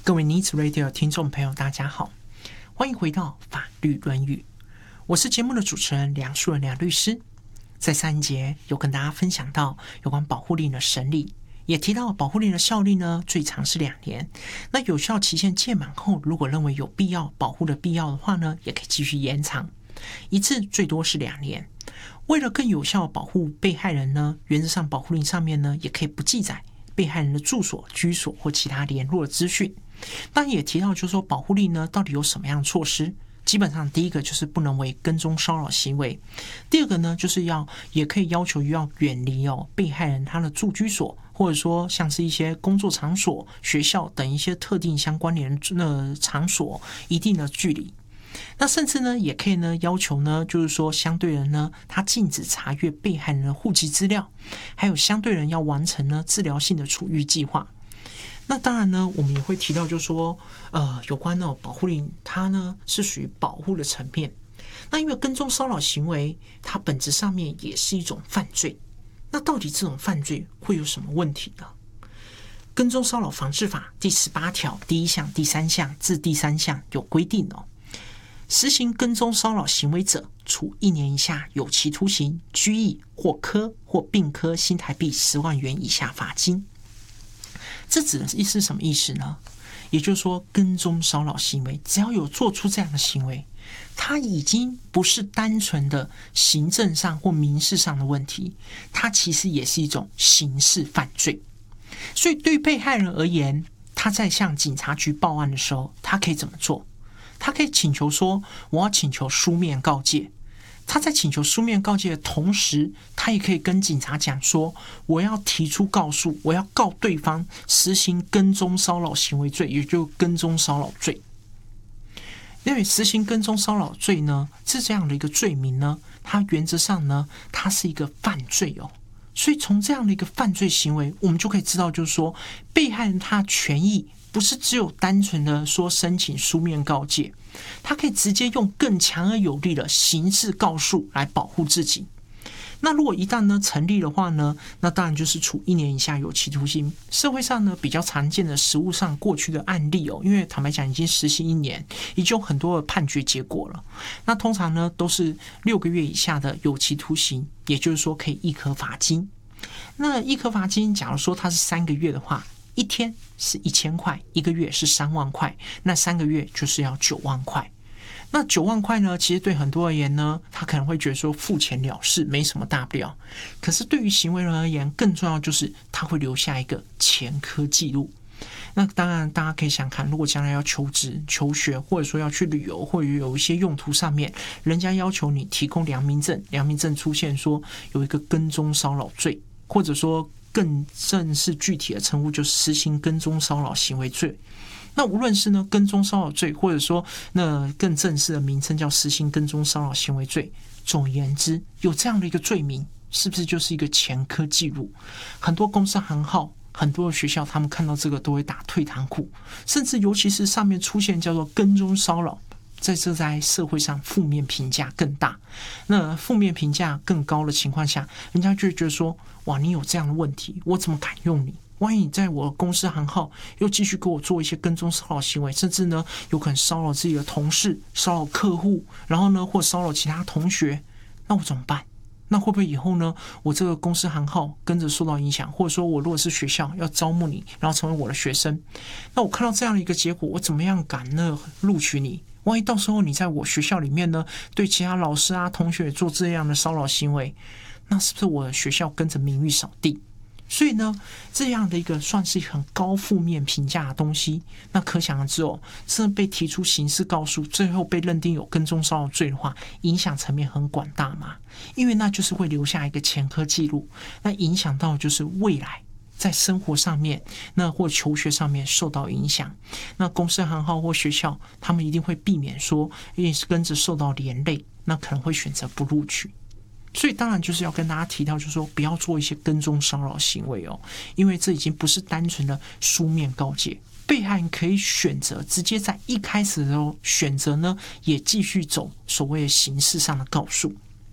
各位 Needs Radio 听众朋友大家好，欢迎回到法律论语，我是节目的主持人梁树人梁律师。在上一节有跟大家分享到有关保护令的审理，也提到保护令的效力呢最长是2年，那有效期限届满后，如果认为有必要保护的必要的话呢，也可以继续延长，一次最多是2年。为了更有效保护被害人呢，原则上保护令上面呢也可以不记载被害人的住所、居所或其他联络的资讯。当然也提到就是说保护令呢到底有什么样的措施，基本上第一个就是不能为跟踪骚扰行为，第二个呢就是也可以要求要远离被害人他的住居所，或者说像是一些工作场所、学校等一些特定相关联的场所一定的距离。那甚至呢也可以呢要求呢就是说相对人呢他禁止查阅被害人的户籍资料，还有相对人要完成呢治疗性的处遇计划。那当然呢我们也会提到就是说有关保护令它呢是属于保护的层面。那因为跟踪骚扰行为它本质上面也是一种犯罪，那到底这种犯罪会有什么问题呢？跟踪骚扰防治法第18条第1项、第3项至第3项有规定实行跟踪骚扰行为者，处1年以下有期徒刑、拘役或科或并科新台币10万元以下罚金。这指的是什么意思呢？也就是说跟踪骚扰行为只要有做出这样的行为，它已经不是单纯的行政上或民事上的问题，它其实也是一种刑事犯罪。所以对于被害人而言，他在向警察局报案的时候，他可以怎么做？他可以请求说我要请求书面告诫。他在请求书面告诫的同时，他也可以跟警察讲说我要提出告诉，我要告对方实行跟踪骚扰行为罪，也就是跟踪骚扰罪。因为实行跟踪骚扰罪呢是这样的一个罪名呢，它原则上呢它是一个犯罪所以从这样的一个犯罪行为，我们就可以知道就是说被害人他权益不是只有单纯的说申请书面告诫，他可以直接用更强而有力的刑事告诉来保护自己。那如果一旦呢成立的话呢，那当然就是处1年以下有期徒刑。社会上呢比较常见的实务上过去的案例因为坦白讲已经实行1年，已经有很多的判决结果了。那通常呢都是6个月以下的有期徒刑，也就是说可以1科罚金。那1科罚金，假如说它是3个月的话，1天是1000块，1个月是3万块，那3个月就是要9万块。那9万块呢，其实对很多而言呢，他可能会觉得说付钱了事，没什么大不了。可是对于行为人而言，更重要就是他会留下一个前科记录。那当然大家可以想看，如果将来要求职、求学，或者说要去旅游，或者有一些用途上面，人家要求你提供良民证，良民证出现说有一个跟踪骚扰罪，或者说更正式具体的称呼就是实行跟踪骚扰行为罪。那无论是呢跟踪骚扰罪，或者说那更正式的名称叫实行跟踪骚扰行为罪，总而言之有这样的一个罪名，是不是就是一个前科记录？很多公司行号，很多的学校他们看到这个都会打退堂鼓，甚至尤其是上面出现叫做跟踪骚扰，在社会上负面评价更大。那负面评价更高的情况下，人家就会觉得说哇，你有这样的问题，我怎么敢用你？万一你在我的公司行号又继续给我做一些跟踪骚扰行为，甚至呢有可能骚扰自己的同事、骚扰客户，然后呢或骚扰其他同学，那我怎么办？那会不会以后呢我这个公司行号跟着受到影响？或者说我如果是学校要招募你，然后成为我的学生，那我看到这样的一个结果，我怎么样敢呢录取你？万一到时候你在我学校里面呢对其他老师啊同学做这样的骚扰行为，那是不是我的学校跟着名誉扫地？所以呢这样的一个算是很高负面评价的东西，那可想而知真的被提出刑事告诉，最后被认定有跟踪骚扰罪的话，影响层面很广大嘛。因为那就是会留下一个前科记录，那影响到就是未来在生活上面，那或求学上面受到影响，那公司行号或学校他们一定会避免说因为跟着受到连累，那可能会选择不录取。所以当然就是要跟大家提到，就是说不要做一些跟踪骚扰行为因为这已经不是单纯的书面告诫，被害人可以选择直接在一开始的时候选择呢也继续走所谓的刑事上的告诉。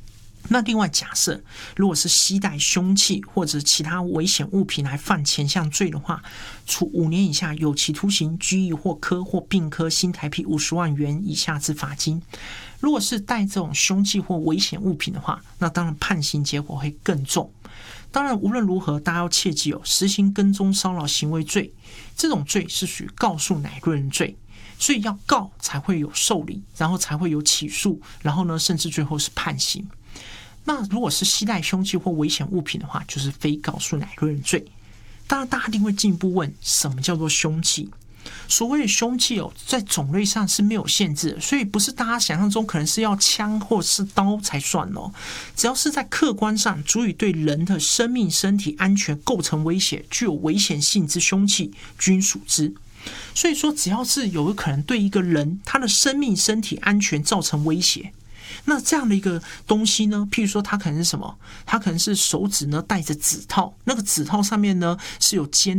那另外假设，如果是携带凶器或者其他危险物品来犯前项罪的话，处5年以下有期徒刑、拘役或科或并科新台币50万元以下之罚金。如果是带这种凶器或危险物品的话，那当然判刑结果会更重。当然无论如何，大家要切记实行跟踪骚扰行为罪，这种罪是属于告诉乃论人罪，所以要告才会有受理，然后才会有起诉，然后呢，甚至最后是判刑。那如果是携带凶器或危险物品的话，就是非告诉乃论人罪。当然大家一定会进一步问，什么叫做凶器？所谓的凶器在种类上是没有限制的，所以不是大家想象中可能是要枪或是刀才算只要是在客观上足以对人的生命、身体安全构成威胁、具有危险性之凶器，均属之。所以说，只要是有可能对一个人他的生命、身体安全造成威胁，那这样的一个东西呢，譬如说它可能是什么？它可能是手指呢戴着指套，那个指套上面呢是有尖